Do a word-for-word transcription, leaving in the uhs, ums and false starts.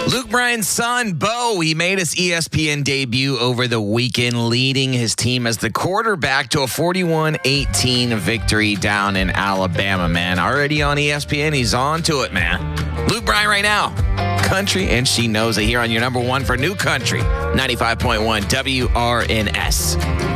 Luke Bryan's son, Bo, he made his E S P N debut over the weekend, leading his team as the quarterback to a forty-one eighteen victory down in Alabama, man. Already on E S P N, he's on to it, man. Luke Bryan right now, country, and she knows it here on your number one for new country, ninety-five point one W R N S.